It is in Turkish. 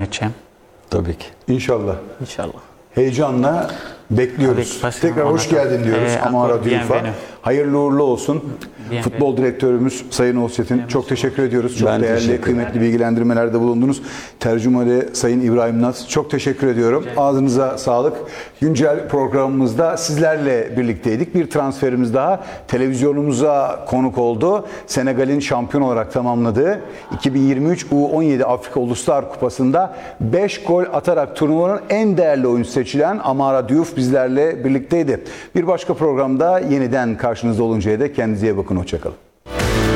edeceğim. Tabii ki. İnşallah. İnşallah. Heyecanla bekliyoruz. Tabii ki, Tekrar hoş geldin diyoruz Amara Diouf'a. bienvenue. Hayırlı uğurlu olsun. Bienvenue. Futbol direktörümüz Sayın Oğuzçetin. Çok teşekkür ediyoruz. Çok Ben değerli, teşekkür kıymetli bilgilendirmelerde bulundunuz. Tercümede Sayın İbrahim Naz. Çok teşekkür ediyorum. Ağzınıza sağlık. Güncel programımızda sizlerle birlikteydik. Bir transferimiz daha televizyonumuza konuk oldu. Senegal'in şampiyon olarak tamamladığı 2023 U17 Afrika Uluslar Kupası'nda 5 gol atarak turnuvanın en değerli oyuncusu seçilen Amara Diouf bizlerle birlikteydi. Bir başka programda yeniden karşınızda oluncaya dek kendinize iyi bakın. Hoşçakalın.